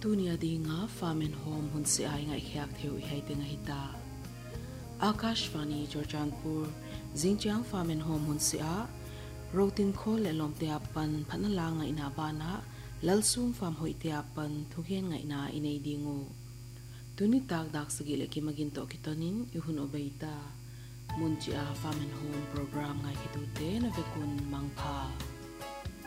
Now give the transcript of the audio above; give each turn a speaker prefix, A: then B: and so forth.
A: Tunia di nga farm and home hun si ay nga ikhiak theo ihay tinga hita. Akashvani Churchandpur Xinjiang farm and home hun si a rotin ko le lom tiapan panala nga inabana lalsum farm hoi tiapan thugen nga ina inay dingo. Tuni tagdak sige leki maginto kitonin ihun obayta. Munji a farm and home program nga kitute na vekun mangpa.